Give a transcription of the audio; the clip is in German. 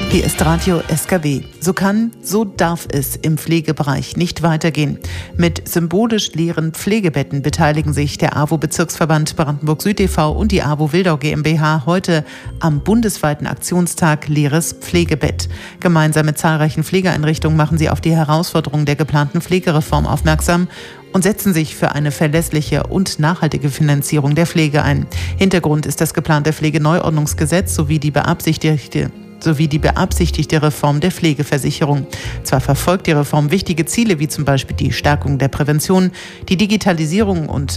Hier ist Radio SKW. So kann, so darf es im Pflegebereich nicht weitergehen. Mit symbolisch leeren Pflegebetten beteiligen sich der AWO-Bezirksverband Brandenburg-Süd e.V. und die AWO-Wildau GmbH heute am bundesweiten Aktionstag Leeres Pflegebett. Gemeinsam mit zahlreichen Pflegeeinrichtungen machen sie auf die Herausforderungen der geplanten Pflegereform aufmerksam und setzen sich für eine verlässliche und nachhaltige Finanzierung der Pflege ein. Hintergrund ist das geplante Pflegeneuordnungsgesetz sowie die beabsichtigte Reform der Pflegeversicherung. Zwar verfolgt die Reform wichtige Ziele, wie zum Beispiel die Stärkung der Prävention, die Digitalisierung und